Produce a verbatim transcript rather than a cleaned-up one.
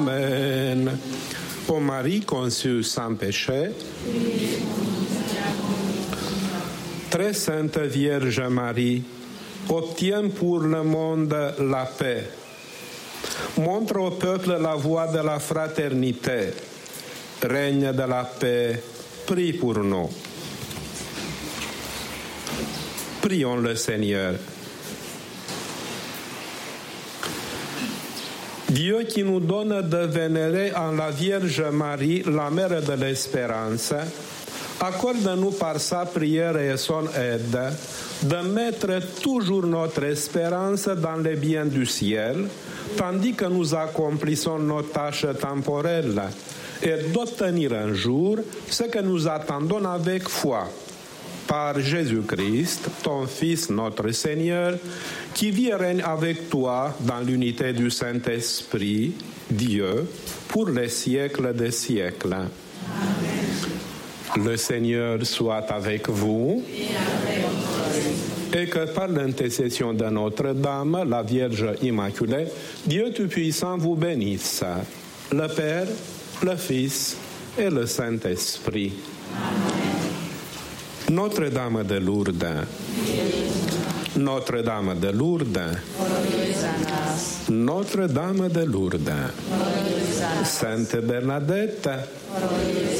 Amen. Ô Marie conçue sans péché, très sainte Vierge Marie, obtiens pour le monde la paix. Montre au peuple la voie de la fraternité. Règne de la paix, prie pour nous. Prions le Seigneur. Dieu qui nous donne de vénérer en la Vierge Marie, la Mère de l'Espérance, accorde-nous par sa prière et son aide de mettre toujours notre espérance dans les biens du ciel, tandis que nous accomplissons nos tâches temporelles, et d'obtenir un jour ce que nous attendons avec foi. Par Jésus-Christ, ton Fils, notre Seigneur, qui vit et règne avec toi dans l'unité du Saint-Esprit, Dieu, pour les siècles des siècles. Amen. Le Seigneur soit avec vous et que par l'intercession de Notre-Dame, la Vierge Immaculée, Dieu Tout-Puissant vous bénisse, le Père, le Fils et le Saint-Esprit. Amen. Notre-Dame de Lourdes, Notre-Dame de Lourdes, Notre-Dame de Lourdes, Sainte Bernadette,